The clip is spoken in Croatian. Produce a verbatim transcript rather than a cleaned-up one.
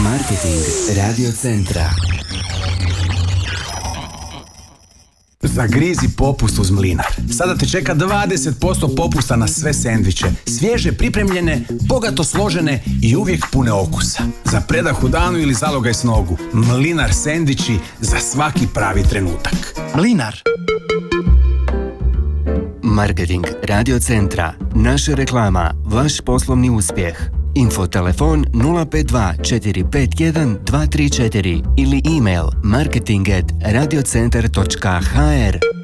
Marketing Radio Centra. Zagrizi popust uz Mlinar. Sada te čeka dvadeset posto popusta na sve sendviče. Svježe pripremljene, bogato složene i uvijek pune okusa. Za predah u danu ili zalogaj s nogu. Mlinar sendviči za svaki pravi trenutak. Mlinar. Marketing Radio Centra. Naša reklama, vaš poslovni uspjeh. Info telefon nula pet dva četiri pet jedan dva tri četiri ili email marketing at radiocentar točka h r.